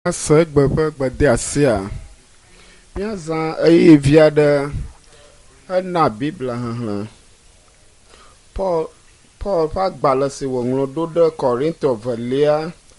Se gbe ƒe gbedeasia míazã eye vi aɖe ena Biblia xexlẽ. Paul ƒe agbalẽ si wòŋlɔ ɖo ɖe Kɔrintɔ velia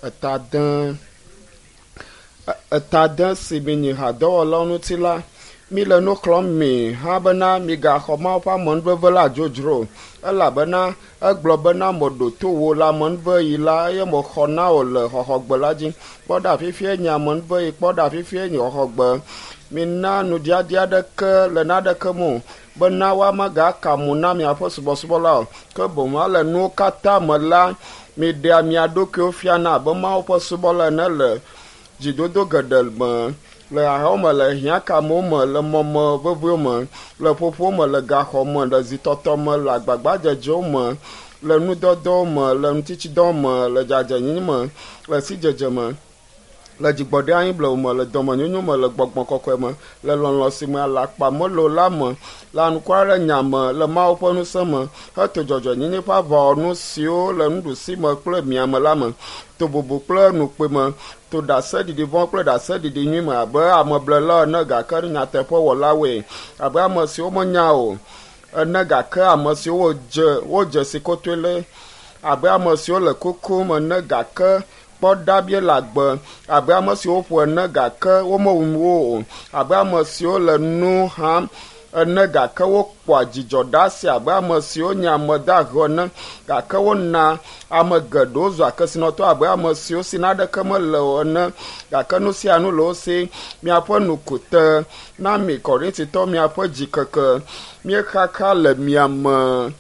etade si mi nyi hadɔwɔlawo ŋuti la, mi le nu xlɔm mi hã bena migaxɔ Mawu ƒe amenuveve la adzodzro, elabena egblɔ bena meɖo to wò le amenuve yi la eye mexɔ na wò le xɔxɔgbe la dzi. Kpɔ ɖa fifie nye amenuve yi, kpɔ ɖa fifie nye xɔxɔgbe. Mina nuɖiaɖi aɖeke le naɖeke mo bena woamegaka mo na miaƒe subɔsubɔla o, ke boŋ le nuwo katã me la miɖea mia ɖokuiwo fia na abe Mawu ƒe subɔla ene le dzidodo geɖe me, le ahɔwo me, le hiãkamewo me, le mɔme veviwo me, le ƒoƒowo me, le gaxɔ me, le zitɔtɔ me, le agbagbadzedzewo me, le nudɔdɔwo me, le ŋutitsidɔwo me, le dzadzenyi me, le sidzedze me, le dzigbɔɖi anyigblẽwo me, le dɔmenyonyo me, le gbɔgbɔ kɔkɔe me, le lɔlɔ̃ si me alakpa melo la me, le anukua ɖe nya me, le Mawu ƒe ŋusẽ me, heto dzɔdzɔenyenye ƒe aʋawɔnu siwo le nuɖusime kple miame la me, to bubu kple nukpe me, to ɖaseɖiɖi vɔ kple ɖaseɖiɖi nyui me, abe ameblela ene gake nyateƒe wɔlawoe, abe ame siwo menya o ene gake ame siwo wodze si kotoe le, abe ame siwo le kukum ene gake kpɔ ɖabie le agbe, abe ame siwo ƒo ene gake womewum wo o, abe ame siwo le nu ham ene gake wokpɔa dzidzɔ ɖe asi, abe ame siwo nye ame dahe ene gake wona ame geɖewo zu akesinɔtɔ, abe ame siwo si naɖeke mele o ene gake nu sia nu le wo si. Miaƒe nukute na mi Korintitɔ miaƒe dzikeke, miexaxa le miame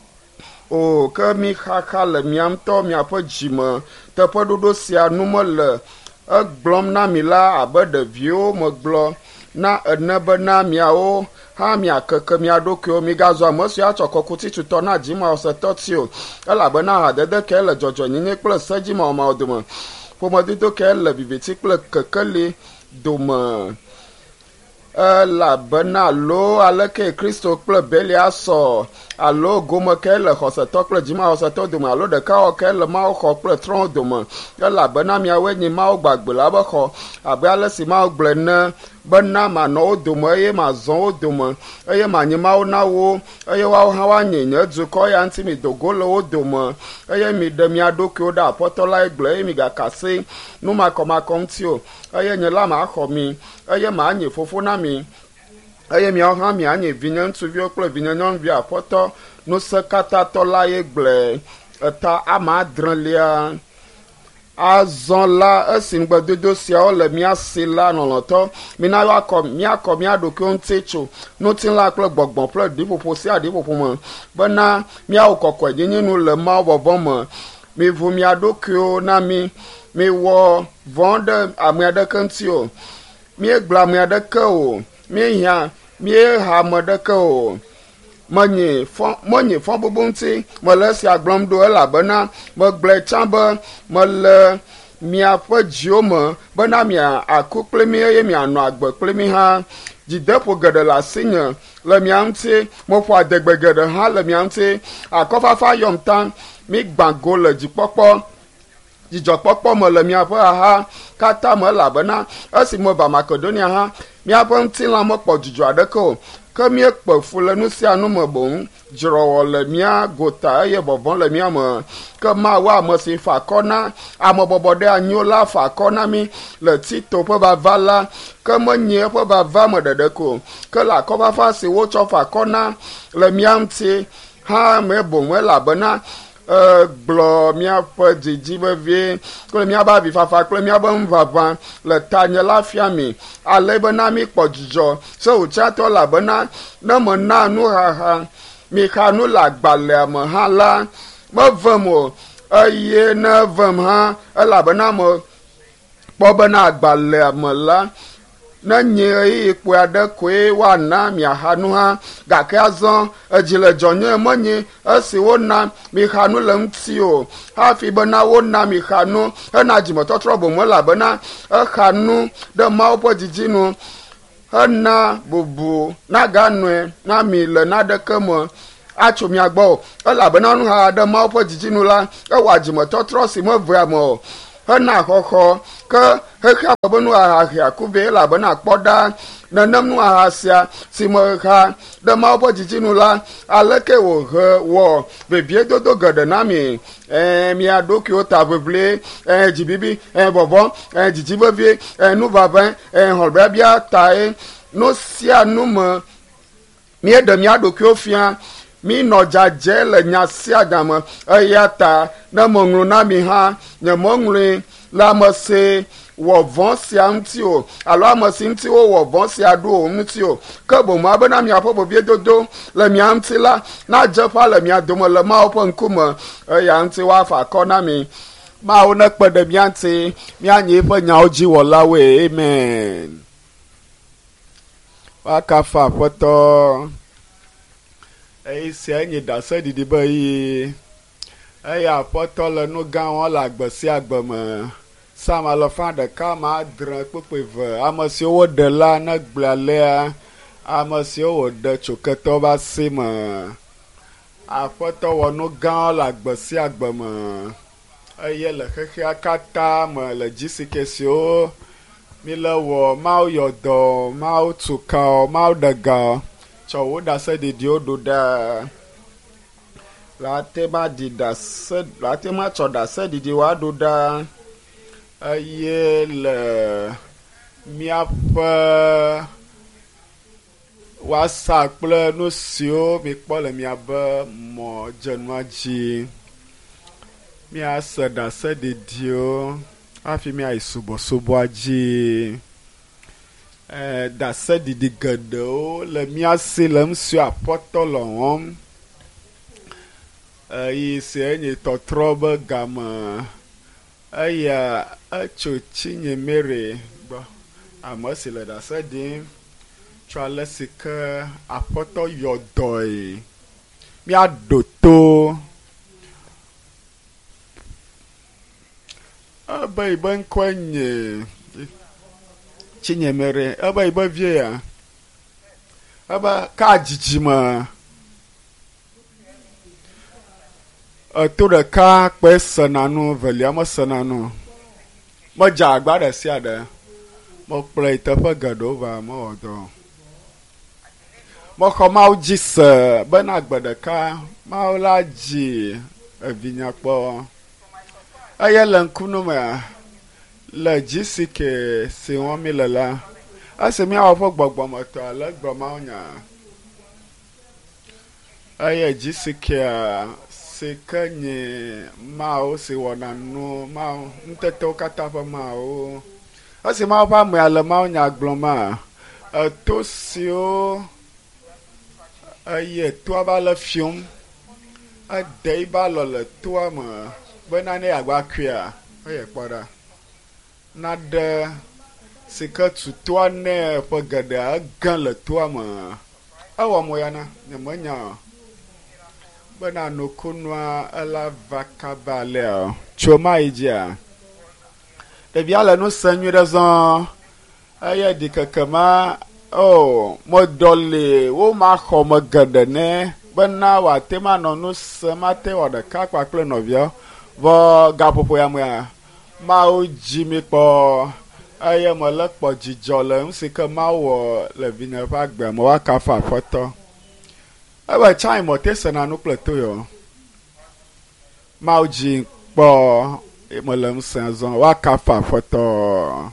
o, ke mi xaxa le mia ŋutɔ miaƒe dzime. Teƒeɖoɖo sia nu mele egblɔm na mi la abe ɖeviwo megblɔ na ene bena miawo hã miakeke mia ɖokuiwo, migazɔ ame siwo atsɔ kɔkuti tutɔ na dzimawɔsetɔ ti o, elabena hadede ke le dzɔdzɔenyenye kple sedzimawɔmawɔ dome, ƒomedodo ke le viviti kple kekeli dome, elabena alo aleke Kristo kple Belia sɔ, alo gome ke le xɔsetɔ kple dzimawɔsetɔ dome, alo ɖekawɔ ke le Mawu xɔ kple trɔ̃wo dome, elabena miawoe nyi Mawu gbagbe la be xɔ, abe ale si Mawu gblɔ ene bena manɔ wo dome eye mazɔ wo dome eye manyi Mawu na wo eye woawo hã woanye nye dukɔ, ya ŋuti mi do go le wo dome eye miɖe mia ɖokuiwo ɖe Aƒetɔ lae gblɔ eye migakasi nu makɔmakɔ ŋuti o, eye nye la maxɔ mi eye manye fofo na mi eye miawo hã mianye vinye ŋutsuviwo kple vinye nyɔnuviwo. Aƒetɔ Ŋusẽkatãtɔ la ye gblɔe. Eta ame adrelia. Azɔ la esi ŋugbedodo siawo le mia si la lɔlɔ̃tɔ, mina miakɔ mia ɖokuiwo ŋuti tso ŋutilã kple gbɔgbɔ kple ɖiƒoƒo sia ɖiƒoƒo me, bena miawo kɔkɔenyenyenu le Mawu vɔvɔ me. Miʋu mia ɖokuiwo na mi, miwɔ vɔ̃ ɖe ame aɖeke ŋuti o, miegblẽ ame aɖeke o, mieha ame aɖeke o, menye fɔ bubu ŋuti mele esia gblɔm ɖo, elabena megblɔe tsã be mele miaƒe dziwo me bena miaku kple mi eye mianɔ agbe kple mi hã. Dzideƒo geɖe le asinye le mia ŋuti, meƒo adegbe geɖe hã le mia ŋuti, akɔfafa yɔm ta, mi gbã go le dzikpɔkpɔ dzidzɔkpɔkpɔ me le miaƒe aha katã me, elabena esi meva Makedonia hã miaƒe ŋutilã mekpɔ dzidzɔ aɖeke o, ke miekpe fu le nu sia nu me boŋ, dzrɔwɔ le mia gota eye vɔvɔ̃ le mia me. Ke Mawu ame si fa akɔ na amebɔbɔ ɖe anyiwo la fa akɔ na mi le Tito ƒe vava la, ke menye eƒe vava me ɖeɖeke o, ke le akɔfafa si wotsɔ fa akɔ na le mia ŋuti hã me boŋ, elabena gblɔ miaƒe dzidzi vevie kple miaƒe avifafa kple miaƒe ŋuʋaʋã le tanye la fia mi, ale bena mikpɔ dzidzɔ sewòtsiatɔ, elabena ne mena nuhaha mixa nu le agbalẽa me hã la mevem o, eye ne vem hã elabena mekpɔ bena agbalẽa me la nenye ɣeyiɣi kpui aɖe koe woana miaha nu hã, gake azɔ edzi le dzɔnye menye esi wona mixa nu le ŋuti o, hafi bena wona mixa nu hena dzimetɔtrɔ boŋ, elabena exa nu ɖe Mawu ƒe dzidzinu hena bubu naganɔe na mi le naɖeke me atso mia gbɔ o, elabena nuha ɖe Mawu ƒe dzidzinu la ewɔ dzimetɔtrɔ si mevea me o, hena xɔxɔ ke xexea be nu ahahia kuve elabena kpɔ ɖa nenem nu ahasia si me ha ɖe mawo ƒe dzidzinu la aleke wòhe wɔ veviedodo geɖe na mi mia ɖokuiwo ta ʋeʋlie dzibibi vɔvɔ dzidzi vevie nu vavẽ xɔbiabia tae nu sia nu me míeɖe mía ɖokuiwo fia minɔ dzadze le nya sia game eya ta ne meŋlɔ na mi hã nyemeŋlɔe le ame si wɔ vɔ sia ŋuti o alo ame si ŋuti wowɔ vɔ sia ɖo o ŋuti o ke bomo abena miaƒe veviedodo le mia ŋuti la nadze ƒã le mia dome le Mawu ƒe ŋkume eya ŋuti woafa akɔ na mi Mawu nekpe ɖe mia ŋuti míanye eƒe nyawo dzi wɔlawoe amen. Wakafa Aƒetɔ eyi sia nye ɖaseɖiɖi be yi eya Aƒetɔ le nu gã wɔm le agbe sia agbe me. Psalm 119:12 ame siwo woɖe la negblẽ alea ame siwo wòɖe tso ketɔ ƒe asi me. Aƒetɔ wɔ nu gã le agbe sia agbe me eye le xexea katã me le dzi si ke siwo mile wɔ Mawu yɔ dɔ Mawu tu ka Mawu ɖe ga tsɔ wo ɖaseɖiɖiwo ɖo ɖa late ma tsɔ ɖaseɖiɖiwo aɖo ɖa eye le míaƒe WhatsApp kple nu siwo mikpɔ le miabe mɔdzenua dzi míase ɖaseɖiɖiwo hafi míayi subɔsubɔa dzi ɖaseɖiɖi geɖewo le mía si le ŋusio Aƒetɔ le wɔm eyi si enye tɔtrɔ be game eya etso Tsinye Mary gbɔ ame si le ɖase ɖim tso ale si ke Aƒetɔ yɔ dɔe míaɖo to ebe yi be ŋkɔe nye Tsinye Mary ebe yi be vie ya ebe ka dzidzime eto ɖeka kpe sena nu velia mesena nu medze agba ɖe sia ɖe mekplɔ yi teƒe geɖewo va mewɔ dɔ mexɔ Mawu dzi se bena gbe ɖeka Mawu la dzi evinyakpɔ eye le ŋkunu mea le dzi si ke si wɔm mi le la esi míawɔ ƒe gbɔgbɔmetɔ ale gblɔ mawunya eye dzi si kea si ke nye Mawu si wɔna nu Mawu nutetewo katã ƒe Mawu esi Mawu ƒe amea le mawunya gblɔma eto siwo eye toa va le fiom ede ba lɔ le toa me bena ne agba kuia eye kpɔ ɖa naɖe si ke tu toa ne ƒe geɖe egẽ le toa me ewɔ mo ya na nyemenya bena nukunua ela va kaba lea tso ma yi dzia ɖevia le nu se nyui ɖe zɔ eye ɖikeke ma modɔli wo ma xɔ me geɖe ne bena wòate ma nɔ nu se mate wɔ ɖeka kpakple nɔvia vɔ gaƒoƒo ya mea Mawu dzi mi kpɔ eye mele kpɔ dzidzɔ le nu si ke Mawu wɔ le vinye ƒe agbe me woakafa Aƒetɔ ebe tsã mo te sena nu kple to yɔ Mawu dzi kpɔ mele nu se zɔ woakafa Aƒetɔ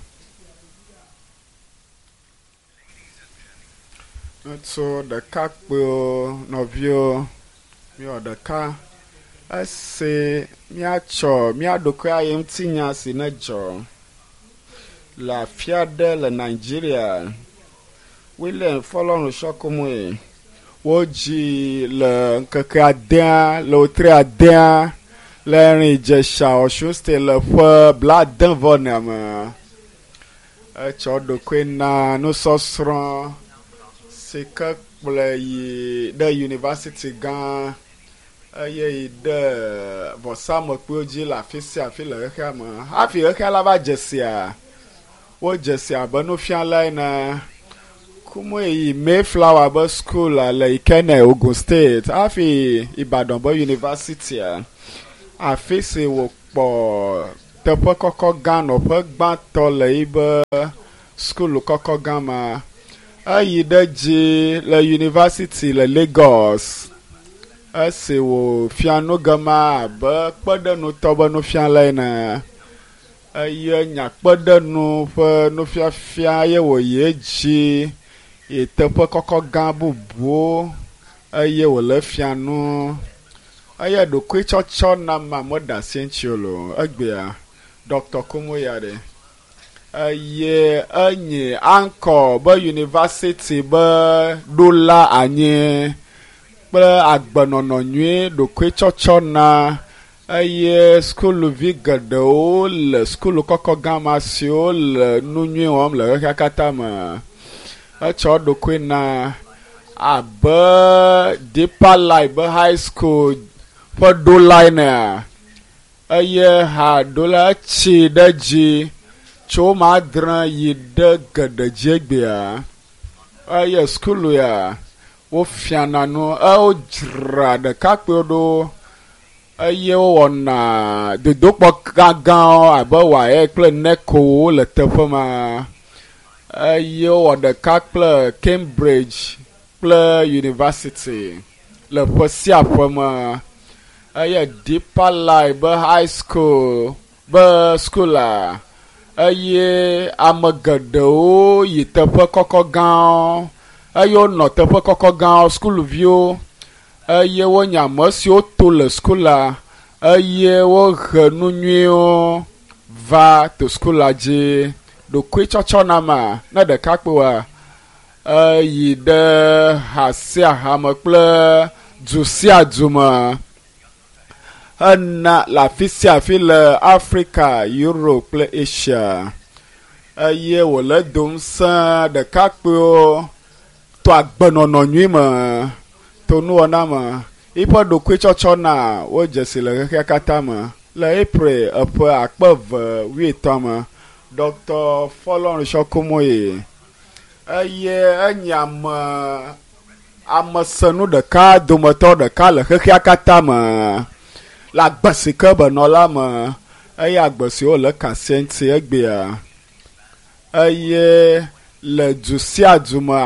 ŋutsu ɖekakpuiwo nɔviwo miwɔ ɖeka esi míatsɔ mía ɖokui ayi ŋutinya si ne dzɔ le afi aɖe le Nigeria William Fɔlɔnu Sɔkomoe wodzi le ŋkeke adea le wotri adea le rin Ijesha Osun State le ƒe bladenvɔ me etsɔ ɖokui na nusɔsrɔ̃ si ke kplɔe yi ɖe university gã eye yi ɖe vɔsamekpuiwo dzi le afi sia afi le xexea me hafi xexea la va dzesia wo dzesia be nufialae na kumoe yi Mayflower be school le Ikene Ogun State hafi Ibadan be university afi si wòkpɔ teƒe kɔkɔ gã nɔƒe gbãtɔ le yibe skulu kɔkɔ gã ma. Eyi ɖe dzi le university le Lagos. Esi wò fia nu gema abe kpeɖenutɔ be nufiala ene. Eye nyakpeɖenu ƒe nufiafia ye wòyi edzi yi teƒe kɔkɔ gã bubuwo eye wòle fia nu. Eye ɖokui tsɔtsɔ nama meɖe asi ŋuti o lo egbea Dr. Kumuyi ɖe. Eye enyi ankɔ be university be ɖola anyi kple agbenɔnɔ nyui ɖokui tsɔtsɔ na. Eye skuluvi geɖewo le skulu kɔkɔ gã ma siwo le nu nyui wɔm le xexea katã me. Etsɔ ɖokui na abe Deeper Life be high school ƒe ɖola enea. Eye ha ɖola etsi ɖe dzi tso ma adre yi ɖe geɖe dzi egbea. Eye skulu ya wofiana nu wodzra ɖekakpuiwo ɖo. Eye wowɔna dodokpɔ gãgãwo abe waye kple nekowo le teƒe ma. Eye wowɔ ɖeka kple Cambridge kple university le ƒe sia ƒe me. Eye Deeper Life be high school be skula. Eye ame geɖewo yi teƒe kɔkɔ gãwo. Eye wonɔ teƒe kɔkɔ gãwo skuluviwo. Eye wonye ame siwo to le skula. Eye wohe nu nyuiwo va to skula dzi. Ɖokui tsɔtsɔ nama ne ɖekakpuiwa yi ɖe ha sia ha me kple du sia du me. Ena le afi sia afi le Africa, Europe kple Asia. Eye wòle dom sẽ ɖekakpuiwo to agbenɔnɔ nyui me to nuwɔna me. Yiƒe ɖokui tsɔtsɔ na wo dzesi le xexea katã me le April eƒe 2013 me. Dr. Fɔlɔrunshɔ Kumuyi. Eye enye amesenu ɖeka dometɔ ɖeka le xexea katã me le agbe si ke benɔ la me. Eye agbe siwo le kasia ŋuti egbea. Eye le du sia du me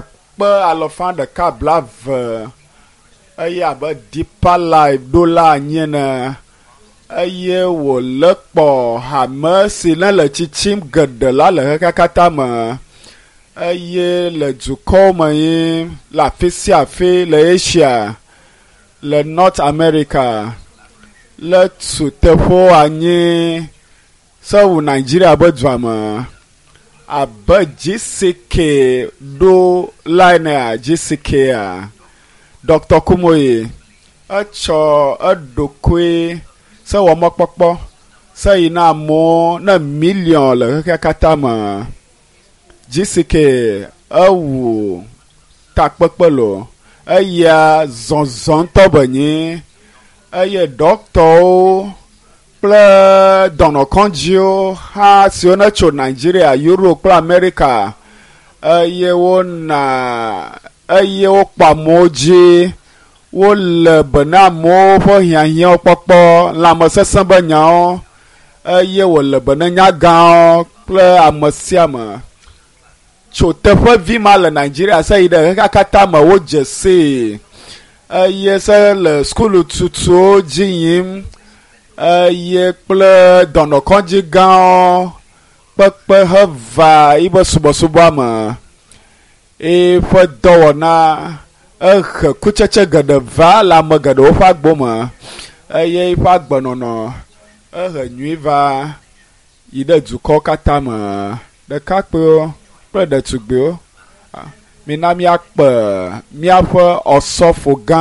120. Eye abe Deeper Life ɖola anyi ene. Eye wòle kpɔ hame si ne le tsitsim geɖe la le xexea katã me. Eye le dukɔwo me yi le afi sia afi le Asia le North America le tu teƒewo anyi sewu Nigeria be dua me. Abe GCK ɖola enea GCK a. Dr. Kumuyi etsɔ eɖokui sewɔmɔkpɔkpɔ se yi na amewo ne million le xexea katã me. GCK ewu takpekpe lo. Eya zɔzɔŋtɔ benyi. Eye dɔktɔwo kple dɔnɔkɔdziwo hã siwo ne tso Nigeria, Europe kple America. Eye wona eye wokpɔ amewo dzi. Wole be na amewo ƒe hiahiãwo kpɔkpɔ lãmesesẽ be nyawo. Eye wòle be na nyagãwo kple ame sia ame. Tso teƒe vi ma le Nigeria se yi ɖe xexea katã me wodze see. Eye se le skulu tutuwo dzi yim. Eye kple dɔnɔkɔdzi gãwo kpekpe heva yibe subɔsubɔa me. Eƒe dɔwɔna ehe kutsetse geɖe va le ame geɖewo ƒe agbo me. Eye eƒe agbenɔnɔ ehe nyui va yi ɖe dukɔwo katã me. Ɖekakpuiwo kple ɖetugbiwo. Mina míakpe míaƒe ɔsɔfo gã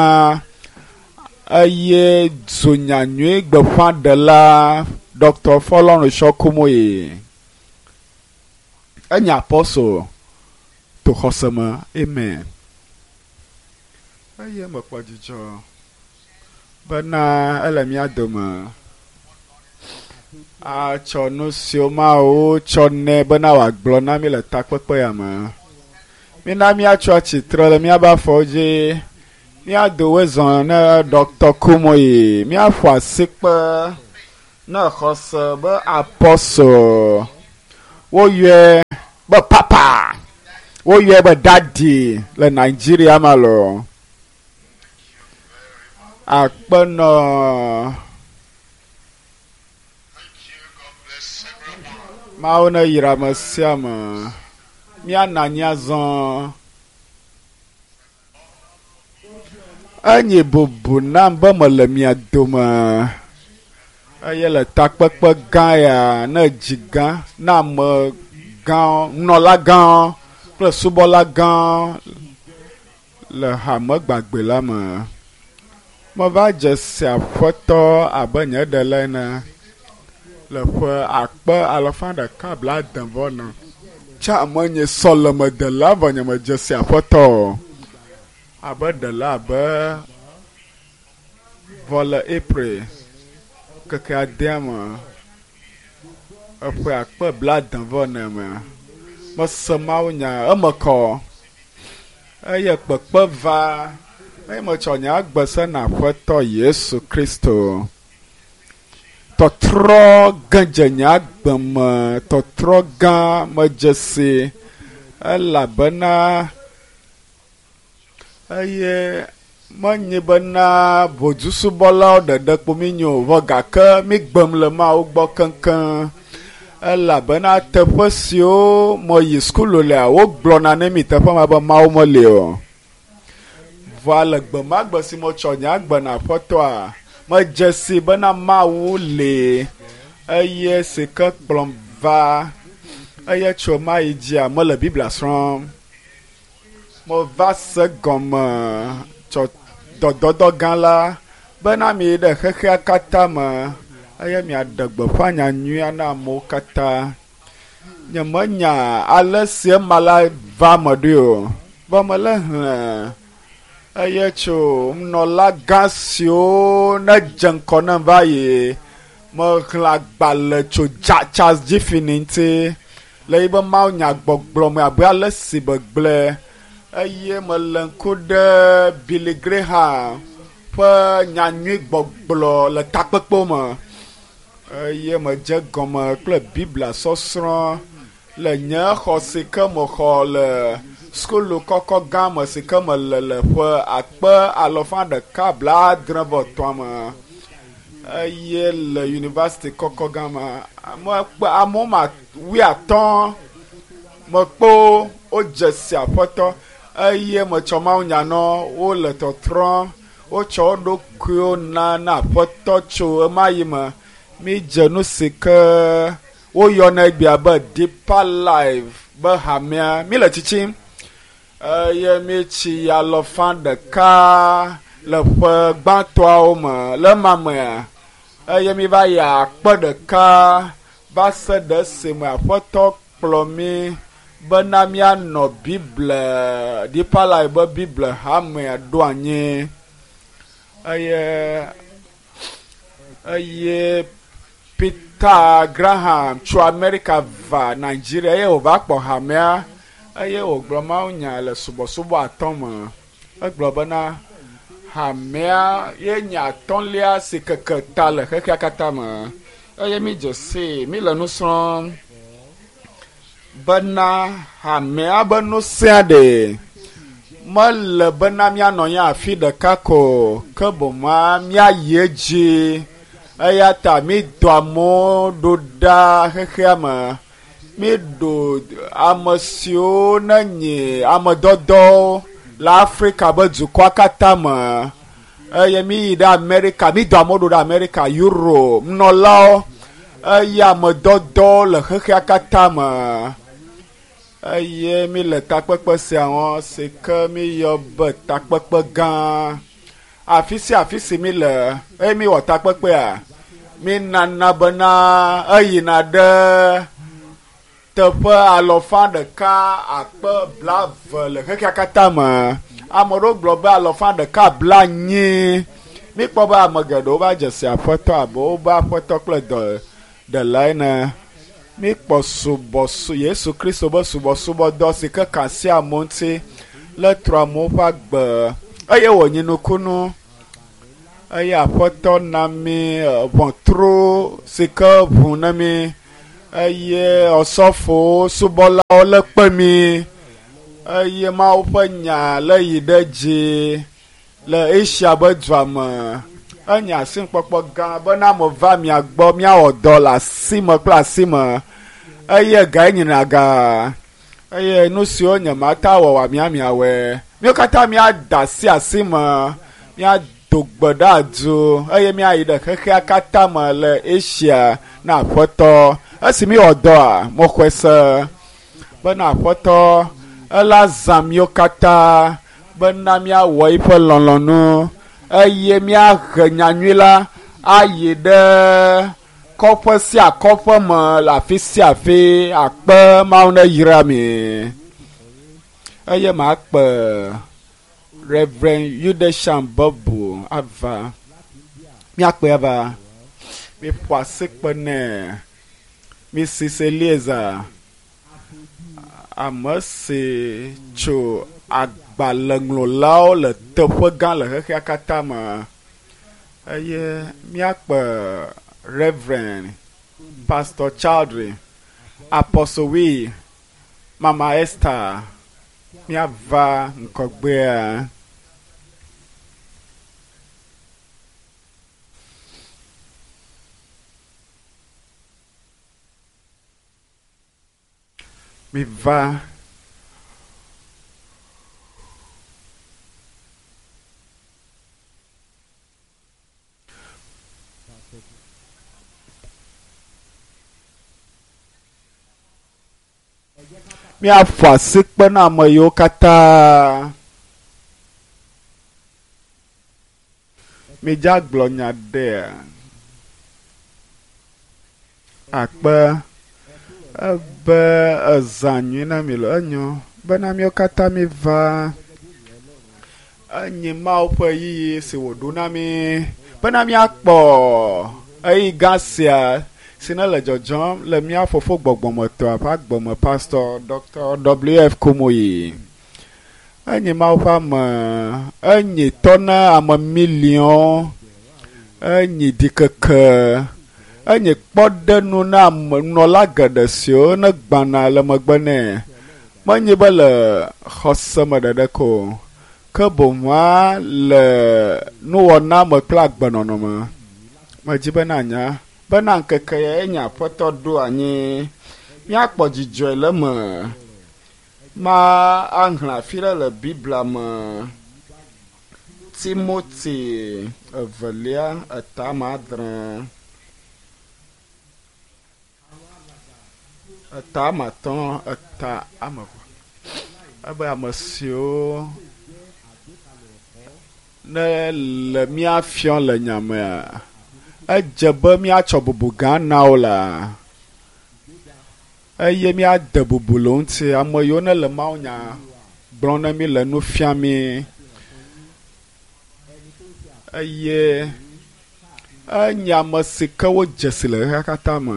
eye dzonyanyui gbeƒãɖela Dr. Fɔlɔrunshɔ Kumuyi. Enye apɔstol to xɔse me. Amen. Eye mekpɔ dzidzɔ bena ele mía dome. Atsɔ nu siwo mawo tsɔ nɛ bena wòagblɔ na mí le takpekpe ya me. Mina míatso atsitre le míabe afɔwo dzi. Míado wezɔ ne Dr. Kumuyi. Míaƒo asikpe na xɔse be apɔsɔ woyɔe be papa woyɔe be dadi le Nigeria ma lo akpenɔ mawo ne yra me sia me míana nya zɔ enyi bubu nam be mele mia dome eye le takpekpe gã ya ne dzi gã na ame gã nɔla gã kple subɔla gã le hame gbagbe la me meva dze si aƒetɔ abe nye ɖela ene le ƒe 1,120 tsa menye sɔlemedela vɔ nye me dze si aƒetɔ abe ɖela abe vɔ le April keke adea me eƒe 1,020 me mese mawo nya eme kɔ eye kpekpe va eye metsɔ nye agbese na aƒetɔ Yesu Kristo tɔtrɔ gã dze nye agbe me tɔtrɔ gã medze si elabena eye menye bena vodusubɔlawo ɖeɖe kpo mi nyo vɔ gake mi gbem le mawo gbɔ keŋkeŋ elabena teƒe siwo me yi skulu lea wogblɔna ne mi teƒe ma be mawo meli o vɔ le gbemagbe si metsɔ nye agbe na aƒetɔa medze si bena mawu li eye si ke kplɔm va eye tso ma yi dzia mele Biblia srɔ̃m meva se gɔme tsɔ dɔdɔdɔ gã la bena mi ɖe xexea katã me eye miaɖe gbeƒã nyanyuia na amewo katã nyemenya ale si ema la va me ɖoe o be mele hlẽ eye tso nɔla gã siwo ne dze ŋkɔ ne va yi mehlẽ agbalẽ tso Charles G. Finney ŋuti le yi be mawo nya gbɔgblɔ me abe ale si begblẽ eye mele ŋku ɖe Billy Graham ƒe nyanyui gbɔgblɔ le takpekpewo me eye medze gɔme kple Biblia sɔsrɔ̃ le nye xɔ si ke mexɔ le skulu kɔkɔ gã me si ke mele le ƒe 173 me eye le university kɔkɔ gã me amewo ma 15 mekpo wodze si aƒetɔ eye metsɔ mawo nyanɔ wole tɔtrɔ wotsɔ wo ɖokuiwo na aƒetɔ tso ema yi me mi dze nu si ke woyɔna gbia be Deeper Life be hamea mi le tsitsim eye mi tsi 100 le ƒe gbãtɔawo me le ma mea eye mi va yi 1,000 va se ɖe esime aƒetɔ kplɔ mi bena mianɔ Bible Deeper Life be Bible hamea ɖo anyi eye Peter Graham tso America va Nigeria eye wòva kpɔ hamea eye wògblɔ mawo nya le subɔsubɔ atɔ̃ me egblɔ bena hamea ye nye atɔ̃lia si keke ta le xexea katã me eye mi dze si mi le nu srɔ̃m bena hamea be nu sia ɖe mele bena mianɔ ya afi ɖeka ko ke boma miayi edzi eya ta mi do amewo ɖo ɖa xexea me mi ɖo ame siwo ne nye ame dɔdɔwo le Afrika be dukɔa katã me eye mi yi ɖe Amerika mi do amewo ɖo ɖe Amerika Europe nɔlawo eye ame dɔdɔwo le xexea katã me eye mi le takpekpe sia wɔm si ke mi yɔ be takpekpe gã afi si mi le eye mi wɔ takpekpea mi nana bena eyina ɖe teƒe 120 le xexea katã me ame ɖewo gblɔ be 180 mi kpɔ be ame geɖewo va dze si aƒetɔ abe wobe aƒetɔ kple ɖela ene mi kpɔ subɔsubɔ Yesu Kristo be subɔsubɔdɔ si ke kasi amewo ŋuti le trɔ amewo ƒe agbe eye wònyi nukunu eye aƒetɔ na mi ʋɔtru si ke ʋu na mi eye ɔsɔfowo subɔlawo le kpe mi eye Mawu ƒe nya le yi ɖe dzi le Asia be dua me. Enye asikpɔkpɔ gã bena me va mia gbɔ miawɔ dɔ le asime kple asime eye ga nyina ga eye nu siwo nye mata wɔ miawɔe mío katã míada asi asime míado gbe ɖe adu eye míayi ɖe xexea katã me le Asia na aƒetɔ esi míwɔ dɔa moxɔe se bena aƒetɔ ela zã mío katã bena míawɔ yiƒe lɔlɔ̃nu eye míahe nyanyui la ayi ɖe kɔƒe sia kɔƒe me le afi sia afi akpe Mawu ne yra mi eye makpe Reverend Yudesham Bobu ava míakpe ava míƒo asikpe nɛ Mrs. Eliezer ame si tso agbalẽŋlɔlawo le teƒe gã le xexea katã me eye míakpe Reverend Pastor Chowdhury Apostle Wee Mama Esther míava ŋkɔgbea miva míafɔ asikpe na ame yiwo katã midza gblɔ nya ɖe akpe ebe eza nyui na mi le enyo bena mío katã miva enyi Mawu ƒe yiyi si wòɖo na mi bena míakpɔ eyi gã sia si ne le dzɔdzɔm le mía fofo gbɔgbɔmetɔ ƒe agbɔme Pastor Dr. W.F. Komoyi enyi Mawu ƒe ame enyi tɔ na ame milion enyi dikeke enyi kpɔɖenu na ame nɔla geɖe siwo ne gbana le megbe nɛ menyi be le xɔse me ɖeɖe ko ke boŋ le nuwɔna me kple agbenɔnɔ me medzi bena nya bena ŋkeke ya enye aƒetɔ ɖo anyi míakpɔ dzidzɔe le me ma ahlẽ afi ɖe le Biblia me Timothy evelia etame adre etame atɔ̃ eta ame ebe ame siwo ne le míafiɔ le nyamea edze be míatsɔ bubu gã na wo la eye míade bubu le ŋuti ame yiwo ne le mawunya gblɔm na mi le nu fia mi eye enye ame si ke wodze si le xexea katã me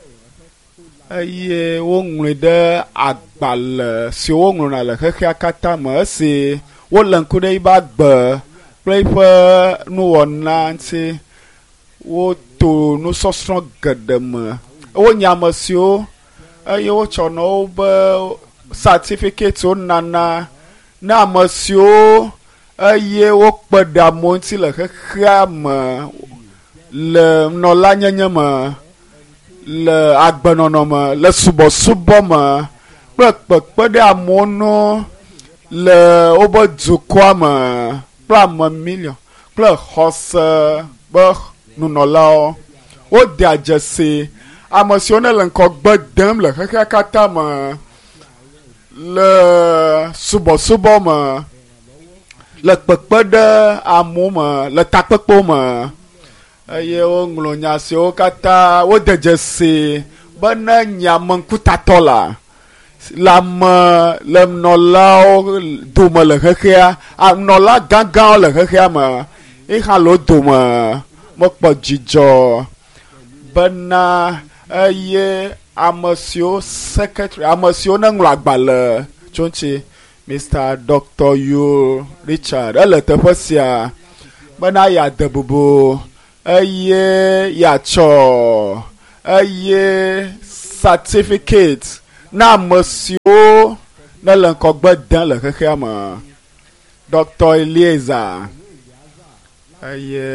eye woŋlɔe ɖe agbalẽ si woŋlɔna le xexea katã me esi wole ŋku ɖe yiƒe agbe kple yiƒe nuwɔna ŋuti woto nusɔsrɔ̃ geɖe me wonye ame siwo eye wotsɔ na wobe certificate nana na ame siwo eye wokpe ɖe amewo ŋuti le xexea me le nɔlanyenye me le agbenɔnɔ me le subɔsubɔ me kple kpekpe ɖe amewo ŋu le wobe dukɔa me kple ame milion kple xɔse be nunɔlawo wode adzesi ame siwo ne le ŋkɔgbe dem le xexea katã me le subɔsubɔ me le kpekpe ɖe amewo me le takpekpewo me eye woŋlɔ nya siwo katã wode dzesi be ne nyame ŋkutatɔ la le ame le nɔlawo dome le xexea nɔla gãgãwo le xexea me ihã le wo dome mekpɔ dzidzɔ bena eye ame siwo secretary ame siwo ne ŋlɔ agbalẽ tso ŋuti Mr. Dr. Yul Richard ele teƒe sia bena yeade bubu eye yeatsɔ eye certificate na ame siwo ne le ŋkɔgbe dem le xexea me. Dr. Eliezer eye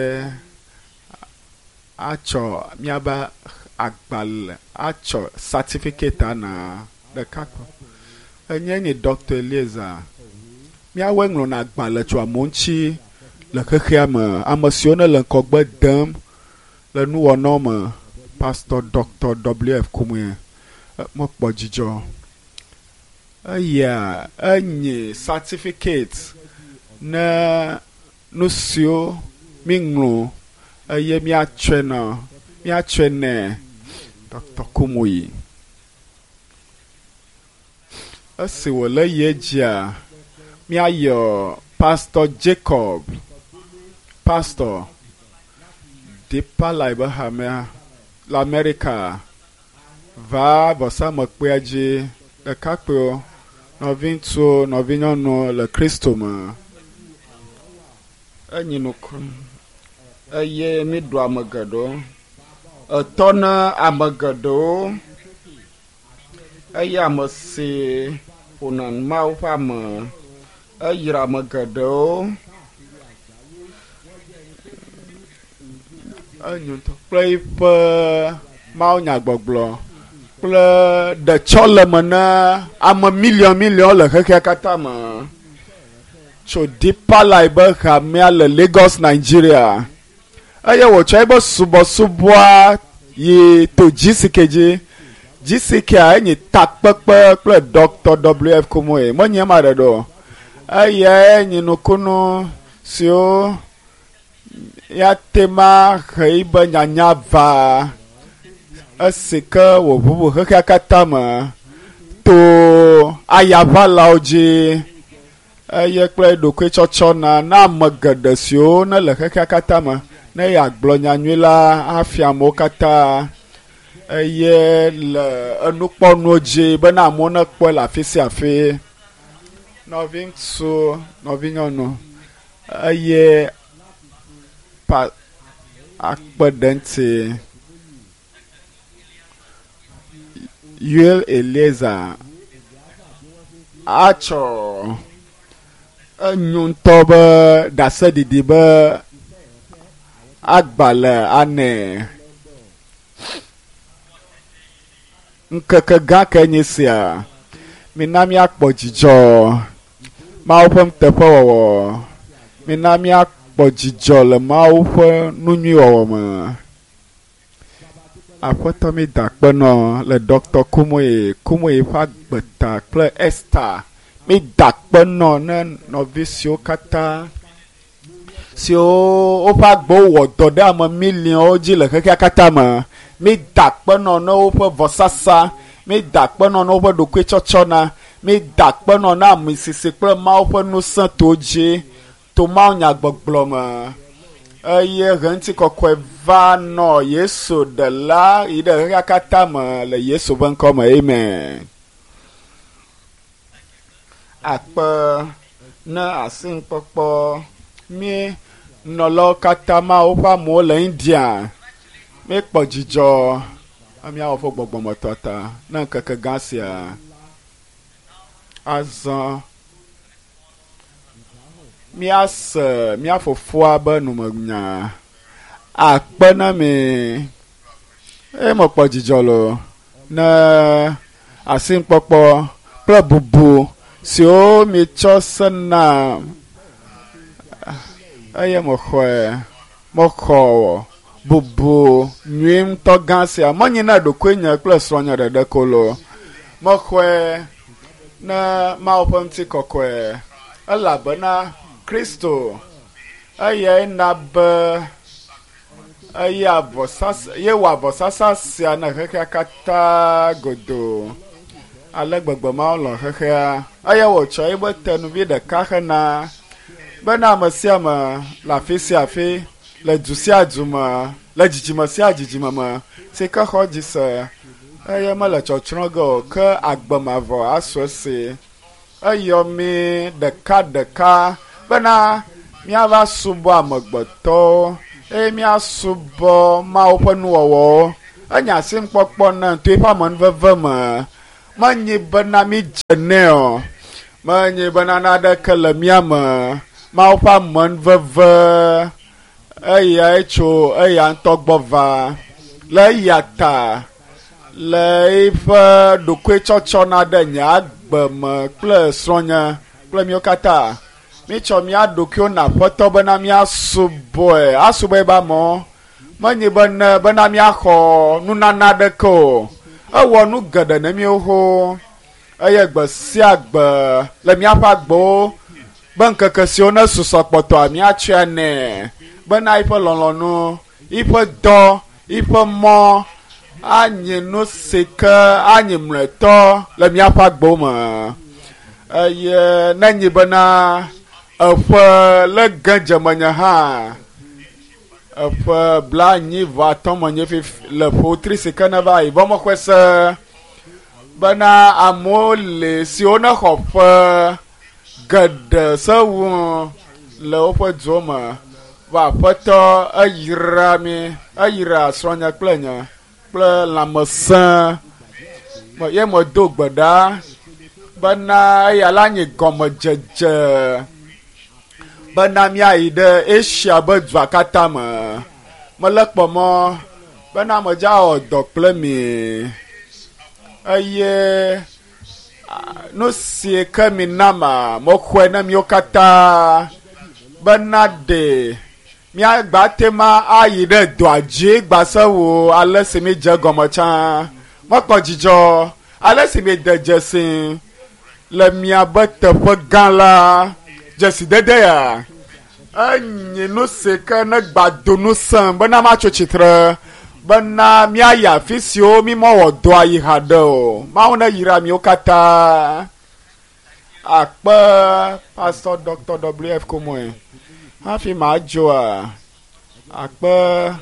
atsɔ miaba agbalẽ atsɔ certificate ana ɖeka kɔ enye nye Dr. Eliezer miawoe ŋlɔna agbalẽ tso amewo ŋuti le xexea me ame siwo ne le ŋkɔgbe dem le nuwɔnawo me. Pastor Dr. WF Kumuyi mekpɔ dzidzɔ eya enye certificate ne nu siwo mi ŋlɔ eye miatsɔe nɛ Dr. Kumuyi esi wòle ye dzia miayɔ Pastor Jacob Pastor Deepa Laibe Hamea le Amerika va vɔsamekpea dzi ɖekakpuiwo nɔvi ŋutsuwo nɔvi nyɔnuwo le Kristo me enyi nuku eye mi ɖu ame geɖewo etɔ ne ame geɖewo eye ame si ƒona Mawu ƒe ame eyra ame geɖewo kple yiƒe Mawu nyagbɔgblɔ kple ɖetsɔleme ne ame milion le xexea katã me tso Deepa Laibe Hamea le Lagos Nigeria eye wòtsɔ ebe subɔsubɔa yi to GCK dzi GCK enye takpekpe kple Dr. WF Kumuyi menye ma ɖe ɖo eye enye nukunu siwo ya tema hei be nyanya va esi ke wòʋuʋu xexea katã me to ayaʋalawo dzi eye kple ɖokui tsɔtsɔ na ame geɖe siwo ne le xexea katã me ne yeagblɔ nyanyui la afia amewo katã eye le enukpɔnuwo dzi bena amewo nekpɔe le afi sia afi nɔvi ŋutsu nɔvi nyɔnu eye akpe ɖe ŋuti Yuel Eliezer atsɔ enyo ŋutɔ be ɖaseɖiɖi be agbalẽ anɛ ŋkeke gã ke nye sia mina míakpɔ dzidzɔ Mawu ƒe nuteƒewɔwɔ mina míakpɔ dzidzɔ le Mawu ƒe nu nyui wɔwɔ me. Aƒetɔ mi da kpenɔ le Dr. Kumuyi ƒe agbeta kple Esther mi da kpenɔ ne nɔvi siwo katã siwo woƒe agbewo wɔ dɔ ɖe ame milionwo dzi le xexea katã me mi da kpenɔ ne woƒe vɔsasa mi da kpenɔ ne woƒe ɖokui tsɔtsɔ na mi da kpenɔ ne amisisi kple Mawu ƒe ŋusẽ to dzi to Mawu nyagbɔgblɔ me eye ɣeŋuti kɔkɔe va nɔ Yesu ɖela yi ɖe xexea katã me le Yesu ƒe ŋkɔ me amen. Akpe ne asiŋkpɔkpɔ mi nɔlawo katã Mawu ƒe amewo le India mi kpɔ dzidzɔ miawɔ ƒe gbɔgbɔmetɔta ne ŋkeke gã sia azɔ míase mía fofoa be numenya akpe na mi mekpɔ dzidzɔ lo ne asiŋkpɔkpɔ kple bubu siwo mi tsɔ sena eye mexɔ bubu nyui ŋutɔ gã sia menye na ɖokui nye kple srɔ̃nye ɖeɖe ko lo mexɔe ne Mawu ƒe ŋutikɔkɔe elabena Kristo eye na be eye wɔ avɔsasa sia na xexea katã godo ale gbegbe Mawu lɔ xexea eye wòtsɔ yibe tenuvi ɖeka hena bena ame sia ame le afi sia afi le du sia du me le dzidzime sia dzidzime me si ke xɔ dzi se eye mele tsɔtsrɔ̃ ge o ke agbemavɔ asu esi eyɔ mi ɖeka bena míava subɔ amegbetɔwo eye míasubɔ Mawu ƒe nuwɔwɔwo. Enya asiŋkpɔkpɔ na to eƒe amenuveve me. Menyi bena mídze nɛ o. Menyi bena naneke le mía me. Mawu ƒe amenuveve eya tso eya ŋutɔ gbɔ va. Le eya ta le eƒe ɖokuitsɔtsɔ na ɖe nye agbe me kple srɔ̃nye kple míwo katã. Mítsɔ mía ɖokuiwo na Aƒetɔ bena míasubɔe, asubɔe be amewo. Menyi bena míaxɔ nunana aɖeke o. Ewɔ nu geɖe ne míwo ho eye gbe sia gbe le míaƒe agbewo be ŋkeke siwo ne susɔ kpɔtɔa míatsɔe nɛ bena yiƒe lɔlɔ̃nu, yiƒe dɔ, yiƒe mɔ anyi nu si ke anyi mlɔetɔ le míaƒe agbewo me. Eye nenyi bena eƒe le gẽ dzemenye hã eƒe 85 menye le ƒotri si ke ne va yi vɔ mexɔe se bena amewo le siwo ne xɔ ƒe geɖe sewu le woƒe duwo me va Aƒetɔ eyra mi, eyra srɔ̃nye kple nye kple lãmesẽ ye medo gbe ɖa bena eya la nye gɔmedzedze bena míayi ɖe Asia be dua katã me. Mele kpɔmɔ bena medza wɔ dɔ kple mi eye nu si ke mi nama mexɔe ne míwo katã bena ɖe míagba tema ayi ɖe dua dzi gbase wo ale si mi dze gɔme tsã. Mekpɔ dzidzɔ ale si mi de dzesi le miabe teƒe gã la dzesidede ya. Enyi nu si ke ne gbado nu sem bena matso tsitre bena míayi afi siwo mi mewɔ dɔa yi haɖe o. Mawu ne yra miwo katã. Akpe Pastor Dr. WF Komoe. Hafi madzoa akpe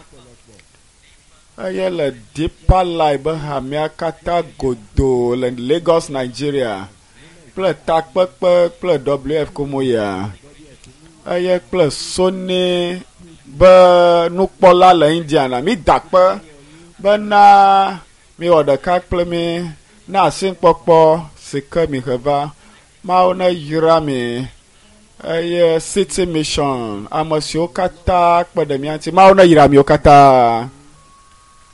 eye le Deeper Life be hamia katã godo le Lagos, Nigeria. Kple takpekpe kple WF Komoya. Eye kple Sony be nukpɔla le Indiana. Mi dakpe bena mi wɔ ɖeka kple mi na asiŋkpɔkpɔ si ke mi he va. Mawu ne yra mi eye City Mission ame siwo katã kpe ɖe mía ŋuti. Mawu ne yra miwo katã.